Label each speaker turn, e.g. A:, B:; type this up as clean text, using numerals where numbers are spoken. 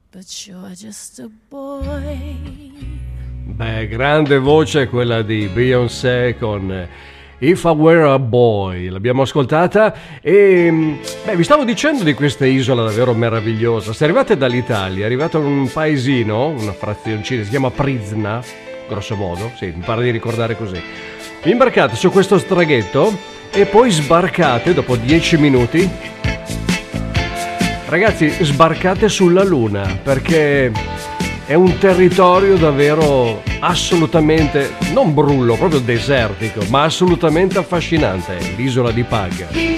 A: but you're just a boy.
B: Beh, grande voce quella di Beyoncé con If I Were a Boy, l'abbiamo ascoltata e vi stavo dicendo di questa isola davvero meravigliosa. Se arrivate dall'Italia, arrivate a un paesino, una frazioncina, si chiama Prizna, grosso modo, sì, mi pare di ricordare così. Vi imbarcate su questo traghetto e poi sbarcate dopo 10 minuti. Ragazzi, sbarcate sulla Luna perché è un territorio davvero assolutamente, non brullo, proprio desertico, ma assolutamente affascinante, l'isola di Pag.